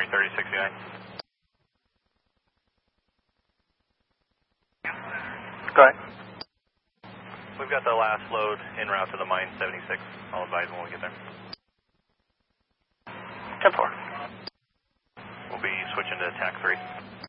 3069. Go ahead. We've got the last load en route to the mine 76. I'll advise when we get there. 10-4. We'll be switching to TAC 3.